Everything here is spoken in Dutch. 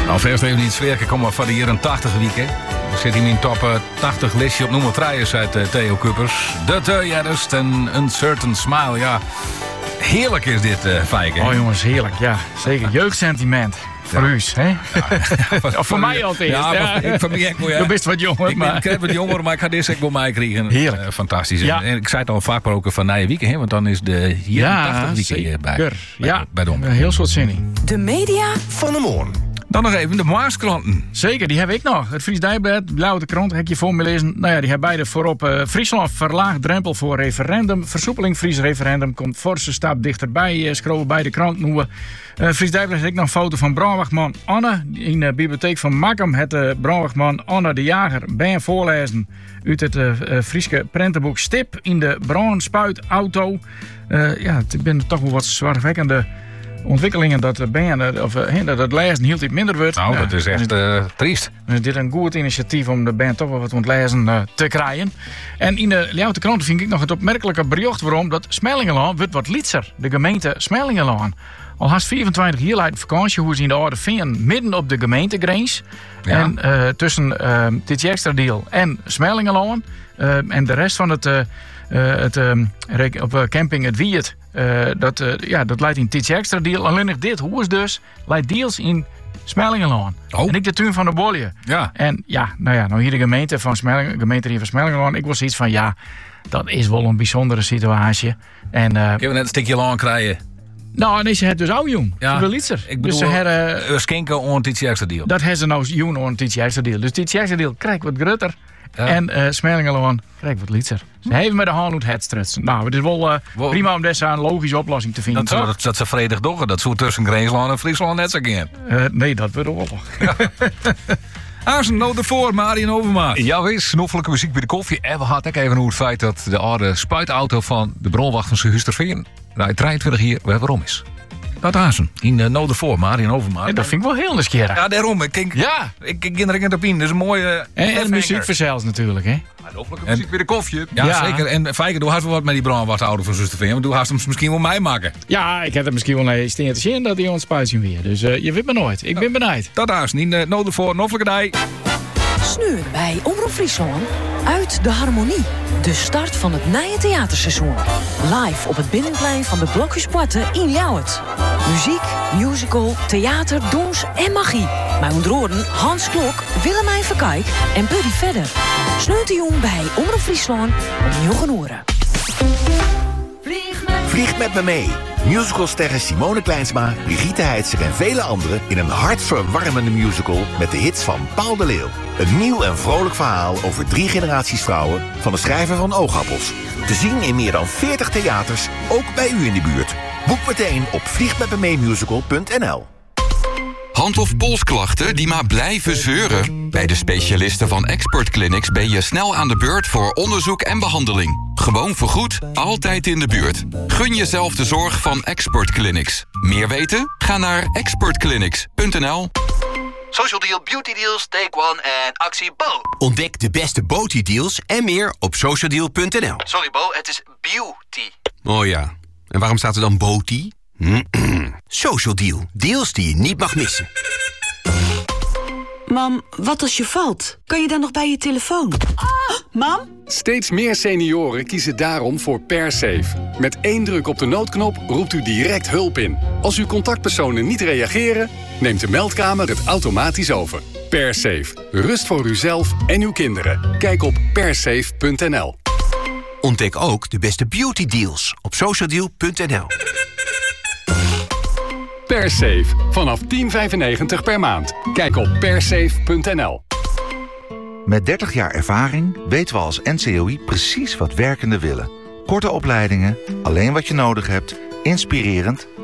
Nou, verst even niet sfeer. Ik kom maar van de jaren 80 week. Hè. Ik zit in mijn top 80 listje op nummer 3 uit Theo Kuppers. The Together en Uncertain Smile. Ja, heerlijk is dit, Fijke. Oh jongens, heerlijk. Ja, zeker. Jeugdsentiment. Voor u, hè? Ja. Of voor mij altijd. Ja, voor mij ook wel, ja. Je bent wat jonger. Ik ben wat jonger, maar ik ga dit ook wel mij krijgen. Heerlijk. Fantastisch. Ja. En ik zei het al vaak maar ook van nieuwe weekend, hè? Want dan is de hier 80 weekend bij de omroep. Heel soort zin in. De media van de morgen. Dan nog even de Maaskranten. Zeker, die heb ik nog. Het Fries Dijkblad, Blauwe Krant, heb je voor me lezen. Nou ja, die hebben beide voorop. Friesland verlaagt drempel voor referendum. Versoepeling Fries referendum komt forse stap dichterbij. Scrollen beide kranten nu. Fries Dijkblad heeft ook nog een foto van brandwachtman Anne. In de bibliotheek van Makkum het brandwachtman Anne de Jager bij voorlezen uit het Frieske prentenboek Stip in de brandspuitauto. Ja, het ben toch wel wat zwaarwekkende ontwikkelingen dat dat het lezen heel iets minder wordt. Nou, dat is echt triest. Dus dit is een goed initiatief om de band toch wel wat ontlezen te krijgen. En in de Ljouwte Krant vind ik nog het opmerkelijke bericht waarom dat Smellingelaan wordt wat lietser. De gemeente Smellingelaan. Al haast 24 jaar uit vakantie hoe ze in de Oude Veen midden op de gemeentegrens. Ja. En tussen dit extra deel en Smellingelaan. En de rest van op camping Het Wiert. Dat leidt in dit extra deel. Alleen nog dit hoe is dus leidt deels in Smellingelaan. Oh. En ik de tuin van de Bolje. Ja. En ja, nou hier de gemeente van Smellingelaan. Ik was iets van ja, dat is wel een bijzondere situatie. En ik heb net een stukje lang krijgen. Nou, nee, ze het dus ook jong. Ja. Ze wil iets er. Ik bedoel, dus ze skinken on dit extra deel. dat hebben ze nou jong on dit extra deel. Dus dit extra deel krijgt wat grutter. Ja. En Smellingelaan krijgt wat lietser. Ze hebben met de hand het strutsen. Nou, het is wel prima om deze een logische oplossing te vinden. Dat ze vredig doggen. Dat zo tussen Greensland en Friesland net zo gaan. Nee, dat wordt wel. Aarsen, nou ervoor, Marien Overmaat. Ja, wees snoffelijke muziek bij de koffie. En we hadden ook even over het feit dat de oude spuitauto van de bronwacht van Huisterveen nou 23 jaar waarom is. Dat Aarsen, in nou ervoor, Marien Overmaat. En dat vind ik wel heel nieuwsgierig. Ja, daarom. Ik ging er op in. Dat is een mooie... En muziek verzels natuurlijk, hè? Snoffelijke muziek bij de koffie. Ja, zeker. En Fijke, doe haast wel wat met die brandwachthouder van Zusterveen. Want doe haast hem misschien wel mij maken. Ja, ik heb er misschien wel een steen te zien dat hij ons spuitje weer. Dus je weet me nooit. Ik ben benieuwd. Dat Aarsen, in nou ervoor, noffelijke dij. Sneur bij Omroep Friesland uit de Harmonie. De start van het nieuwe theaterseizoen. Live op het binnenplein van de Blokhuispoorten in Ljouwert. Muziek, musical, theater, dans en magie. Met onder andere Hans Klok, Willemijn Verkijk en Buddy Vedder. Sneurt de jong bij Omroep Friesland om Jochen Oren. Vlieg met me mee. Musicalsterren Simone Kleinsma, Brigitte Heitzer en vele anderen in een hartverwarmende musical met de hits van Paul de Leeuw. Een nieuw en vrolijk verhaal over 3 generaties vrouwen van de schrijver van Oogappels. Te zien in meer dan 40 theaters, ook bij u in de buurt. Boek meteen op vliegmetmemeemusical.nl. Hand- of polsklachten die maar blijven zeuren? Bij de specialisten van Expert Clinics ben je snel aan de beurt voor onderzoek en behandeling. Gewoon vergoed, altijd in de buurt. Gun jezelf de zorg van Expert Clinics. Meer weten? Ga naar expertclinics.nl. Social Deal, Beauty Deals, Take One en Actie Bo. Ontdek de beste Beauty-deals en meer op socialdeal.nl. Sorry Bo, het is beauty. Oh ja, en waarom staat er dan Beauty? Social Deal, deals die je niet mag missen. Mam, wat als je valt? Kan je dan nog bij je telefoon? Mam? Steeds meer senioren kiezen daarom voor PerSafe. Met 1 druk op de noodknop roept u direct hulp in. Als uw contactpersonen niet reageren, neemt de meldkamer het automatisch over. PerSafe. Rust voor uzelf en uw kinderen. Kijk op persafe.nl. Ontdek ook de beste beauty deals op socialdeal.nl. PerSafe. Vanaf €10,95 per maand. Kijk op persafe.nl. Met 30 jaar ervaring weten we als NCOI precies wat werkenden willen. Korte opleidingen, alleen wat je nodig hebt, inspirerend